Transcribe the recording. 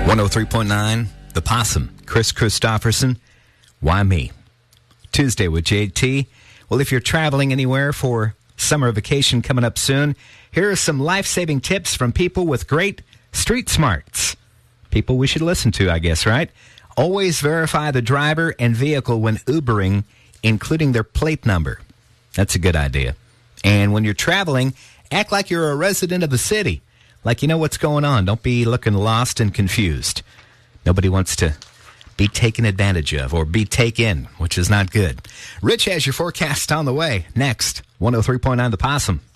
103.9, The Possum, Chris Christopherson. Why me? Tuesday with JT. Well, if you're traveling anywhere for summer vacation coming up soon, here are some life-saving tips from people with great street smarts. People we should listen to, I guess, right? Always verify the driver and vehicle when Ubering, including their plate number. That's a good idea. And when you're traveling, act like you're a resident of the city. Like you know what's going on. Don't be looking lost and confused. Nobody wants to be taken advantage of or be taken, which is not good. Rich has your forecast on the way. Next, 103.9 The Possum.